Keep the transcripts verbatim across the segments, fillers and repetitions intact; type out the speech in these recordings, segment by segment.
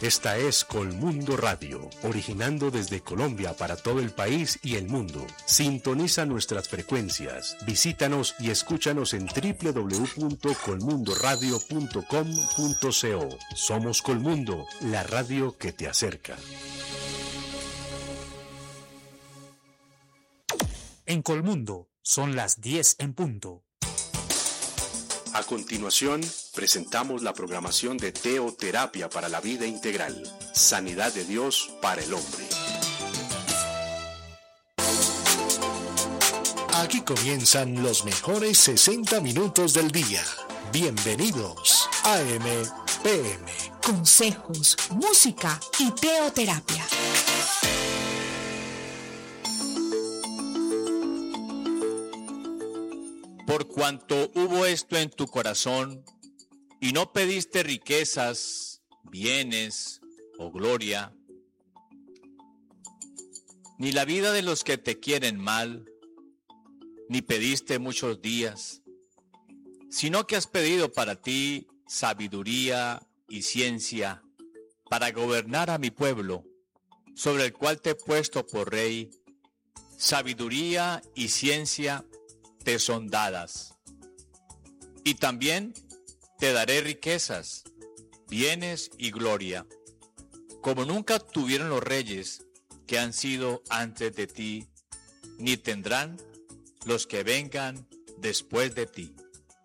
Esta es Colmundo Radio, originando desde Colombia para todo el país y el mundo. Sintoniza nuestras frecuencias, visítanos y escúchanos en doble u doble u doble u punto colmundo radio punto com punto co. Somos Colmundo, la radio que te acerca. En Colmundo son las diez en punto. A continuación, presentamos la programación de Teoterapia para la Vida Integral, Sanidad de Dios para el Hombre. Aquí comienzan los mejores sesenta minutos del día. Bienvenidos a M P M. Consejos, música y teoterapia. Por cuanto hubo esto en tu corazón, y no pediste riquezas, bienes o gloria, ni la vida de los que te quieren mal, ni pediste muchos días, sino que has pedido para ti sabiduría y ciencia para gobernar a mi pueblo, sobre el cual te he puesto por rey. Sabiduría y ciencia te son dadas, y también te daré riquezas, bienes y gloria, como nunca tuvieron los reyes que han sido antes de ti, ni tendrán los que vengan después de ti.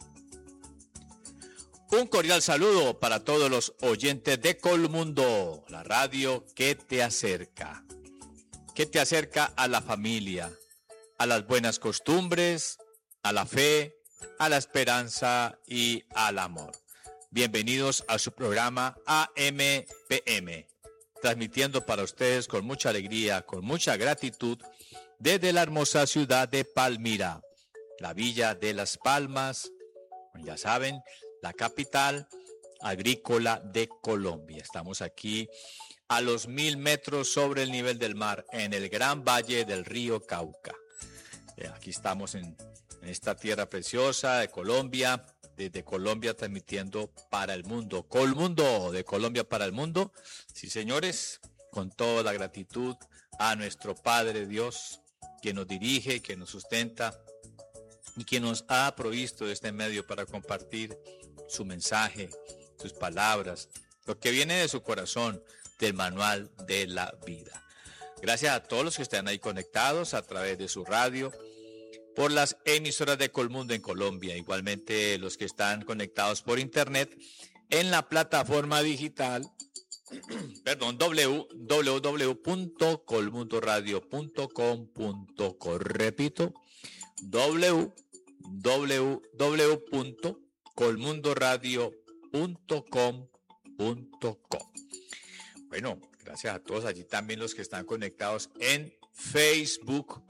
Un cordial saludo para todos los oyentes de Colmundo, la radio que te acerca, que te acerca a la familia, a las buenas costumbres, a la fe, a la esperanza y al amor. Bienvenidos a su programa A M P M, transmitiendo para ustedes con mucha alegría, con mucha gratitud, desde la hermosa ciudad de Palmira, la villa de Las Palmas, ya saben, la capital agrícola de Colombia. Estamos aquí a los mil metros sobre el nivel del mar, en el gran valle del río Cauca. Aquí estamos en en esta tierra preciosa de Colombia, desde Colombia transmitiendo para el mundo. Colmundo, de Colombia para el mundo. Sí, señores, con toda la gratitud a nuestro Padre Dios, que nos dirige, que nos sustenta y que nos ha provisto de este medio para compartir su mensaje, sus palabras, lo que viene de su corazón, del manual de la vida. Gracias a todos los que están ahí conectados a través de su radio, por las emisoras de Colmundo en Colombia, igualmente los que están conectados por internet en la plataforma digital, perdón, doble u doble u doble u punto colmundo radio punto com punto co. Repito, doble u doble u doble u punto colmundo radio punto com punto co. Bueno, gracias a todos allí también los que están conectados en Facebook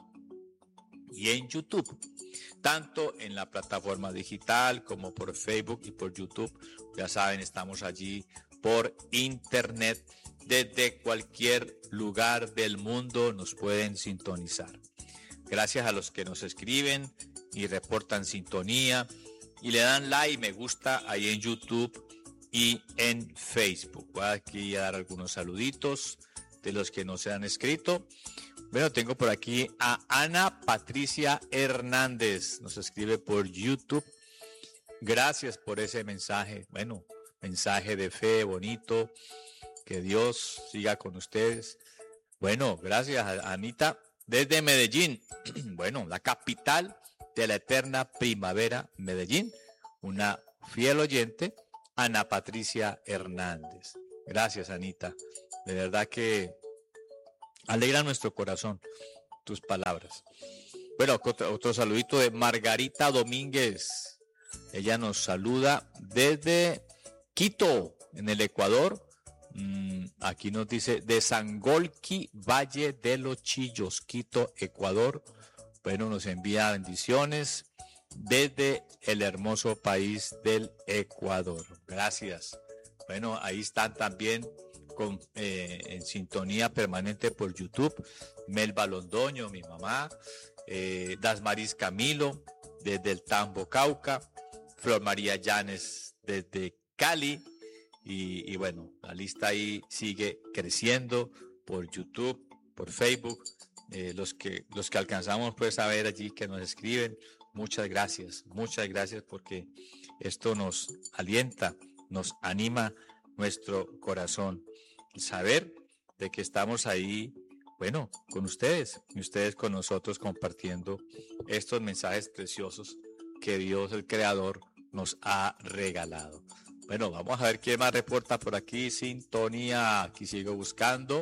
y en YouTube, tanto en la plataforma digital como por Facebook y por YouTube. Ya saben, estamos allí por internet. Desde cualquier lugar del mundo nos pueden sintonizar. Gracias a los que nos escriben y reportan sintonía y le dan like y me gusta ahí en YouTube y en Facebook. Voy aquí a dar algunos saluditos de los que nos han escrito. Bueno, tengo por aquí a Ana Patricia Hernández, nos escribe por YouTube. Gracias por ese mensaje, bueno, mensaje de fe bonito, que Dios siga con ustedes. Bueno, gracias a Anita desde Medellín, bueno, la capital de la eterna primavera, Medellín, una fiel oyente, Ana Patricia Hernández. Gracias, Anita, de verdad que alegra nuestro corazón tus palabras. Bueno, otro, otro saludito de Margarita Domínguez. Ella nos saluda desde Quito, en el Ecuador. Mm, aquí nos dice de Sangolquí, Valle de los Chillos, Quito, Ecuador. Bueno, nos envía bendiciones desde el hermoso país del Ecuador. Gracias. Bueno, ahí están también con, eh, en sintonía permanente por YouTube, Melba Londoño, mi mamá, eh, Dasmaris Camilo, desde el Tambo, Cauca, Flor María Llanes, desde Cali, Y, y bueno, la lista ahí sigue creciendo por YouTube, por Facebook. Eh, los que los que alcanzamos pues a ver allí que nos escriben, muchas gracias, muchas gracias porque esto nos alienta, nos anima nuestro corazón. Saber de que estamos ahí, bueno, con ustedes y ustedes con nosotros compartiendo estos mensajes preciosos que Dios el Creador nos ha regalado. Bueno, vamos a ver quién más reporta por aquí. Sintonía, aquí sigo buscando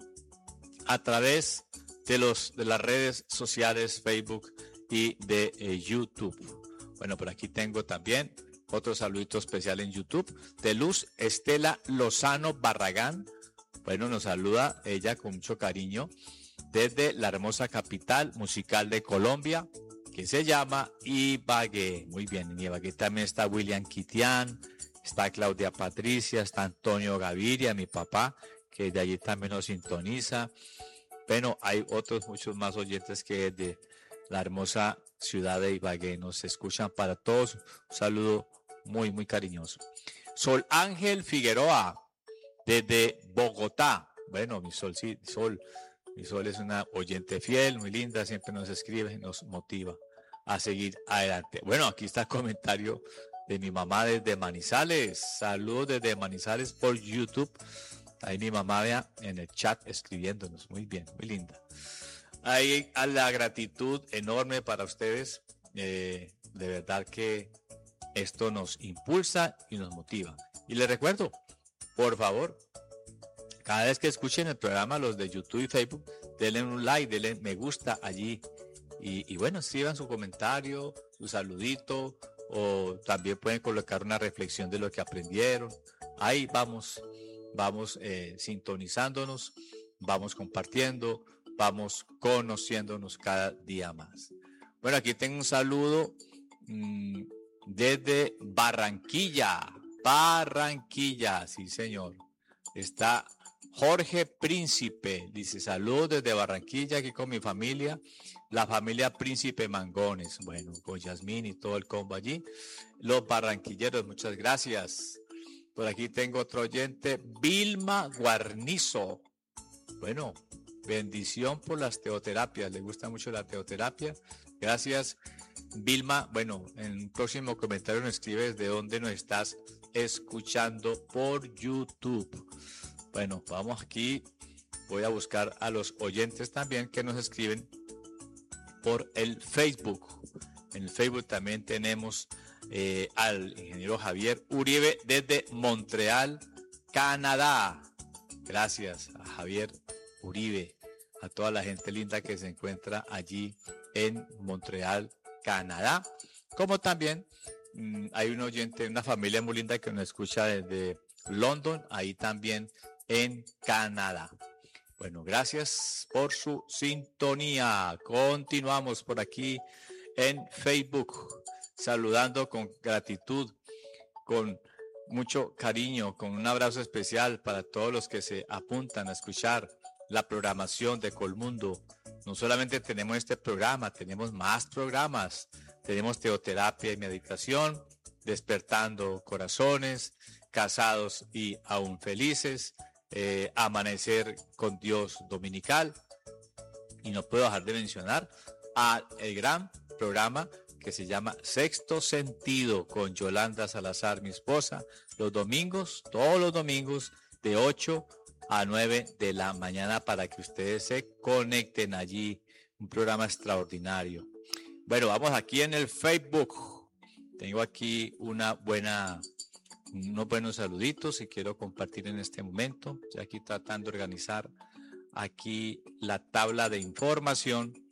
a través de los de las redes sociales Facebook y de eh, YouTube. Bueno, por aquí tengo también otro saludito especial en YouTube de Luz Estela Lozano Barragán. Bueno, nos saluda ella con mucho cariño desde la hermosa capital musical de Colombia, que se llama Ibagué. Muy bien, en Ibagué también está William Kitian, está Claudia Patricia, está Antonio Gaviria, mi papá, que de allí también nos sintoniza. Bueno, hay otros muchos más oyentes que de la hermosa ciudad de Ibagué nos escuchan para todos. Un saludo muy, muy cariñoso. Sol Ángel Figueroa, desde Bogotá. Bueno, mi Sol, sí, Sol. Mi Sol es una oyente fiel, muy linda, siempre nos escribe y nos motiva a seguir adelante. Bueno, aquí está el comentario de mi mamá desde Manizales. Saludos desde Manizales por YouTube. Ahí mi mamá vea en el chat escribiéndonos. Muy bien, muy linda. Ahí a la gratitud enorme para ustedes. Eh, de verdad que esto nos impulsa y nos motiva. Y les recuerdo, por favor, cada vez que escuchen el programa, los de YouTube y Facebook, denle un like, denle me gusta allí. Y, y bueno, escriban su comentario, su saludito, o también pueden colocar una reflexión de lo que aprendieron. Ahí vamos, vamos eh, sintonizándonos, vamos compartiendo, vamos conociéndonos cada día más. Bueno, aquí tengo un saludo mmm, desde Barranquilla, Barranquilla, sí señor. Está Jorge Príncipe, dice, saludos desde Barranquilla, aquí con mi familia, la familia Príncipe Mangones, bueno, con Yasmín y todo el combo allí, los barranquilleros, muchas gracias. Por aquí tengo otro oyente, Vilma Guarnizo, bueno, bendición por las teoterapias, le gusta mucho la teoterapia, gracias Vilma. Bueno, en un próximo comentario nos escribes de dónde nos estás escuchando por YouTube. Bueno, vamos aquí, voy a buscar a los oyentes también que nos escriben por el Facebook. En el Facebook también tenemos eh, al ingeniero Javier Uribe desde Montreal, Canadá. Gracias a Javier Uribe, a toda la gente linda que se encuentra allí en Montreal, Canadá. Como también mmm, hay un oyente, una familia muy linda que nos escucha desde London, ahí también en Canadá. Bueno, gracias por su sintonía. Continuamos por aquí en Facebook, saludando con gratitud, con mucho cariño, con un abrazo especial para todos los que se apuntan a escuchar la programación de Colmundo. No solamente tenemos este programa, tenemos más programas. Tenemos teoterapia y meditación, despertando corazones, casados y aún felices, eh, amanecer con Dios dominical. Y no puedo dejar de mencionar a el gran programa que se llama Sexto Sentido con Yolanda Salazar, mi esposa, los domingos, todos los domingos de ocho a nueve de la mañana para que ustedes se conecten allí. Un programa extraordinario. Bueno, vamos aquí en el Facebook. Tengo aquí una buena, unos buenos saluditos y quiero compartir en este momento. Estoy aquí tratando de organizar aquí la tabla de información